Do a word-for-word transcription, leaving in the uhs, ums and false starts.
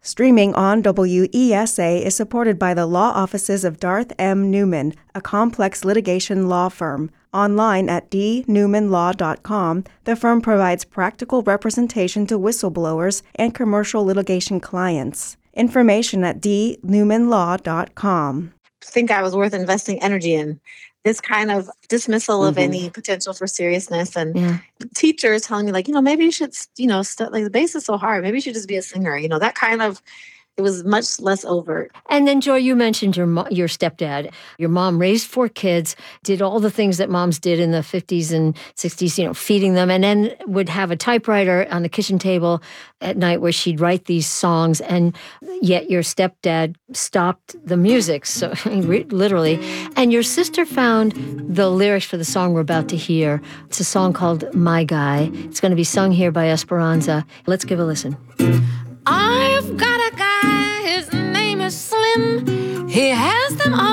Streaming on W E S A is supported by the law offices of Darth M. Newman, a complex litigation law firm. Online at d newman law dot com, the firm provides practical representation to whistleblowers and commercial litigation clients. Information at d newman law dot com. Think I was worth investing energy in. This kind of dismissal mm-hmm. of any potential for seriousness, and yeah. teachers telling me, like, you know, maybe you should, you know, st- like the bass is so hard. Maybe you should just be a singer. You know, that kind of. It was much less overt. And then, Joy, you mentioned your mo- your stepdad. Your mom raised four kids, did all the things that moms did in the fifties and sixties, you know, feeding them, and then would have a typewriter on the kitchen table at night where she'd write these songs. And yet your stepdad stopped the music, so literally. And your sister found the lyrics for the song we're about to hear. It's a song called My Guy. It's going to be sung here by Esperanza. Let's give a listen. I've got a guy, his name is Slim. He has them all